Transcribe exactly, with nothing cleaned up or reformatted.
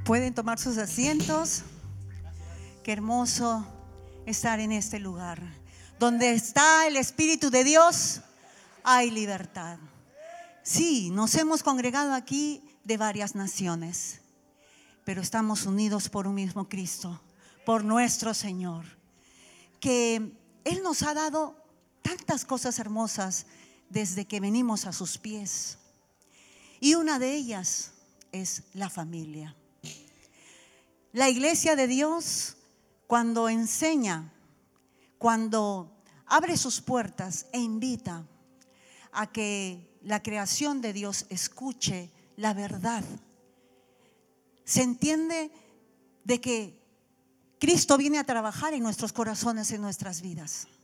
Pueden tomar sus asientos. Qué hermoso estar en este lugar. Donde está el Espíritu de Dios, hay libertad. Sí, nos hemos congregado aquí de varias naciones, pero estamos unidos por un mismo Cristo, por nuestro Señor, que Él nos ha dado tantas cosas hermosas desde que venimos a sus pies. Y una de ellas es la familia. La iglesia de Dios, cuando enseña, cuando abre sus puertas e invita a que la creación de Dios escuche la verdad, se entiende de que Cristo viene a trabajar en nuestros corazones, en nuestras vidas.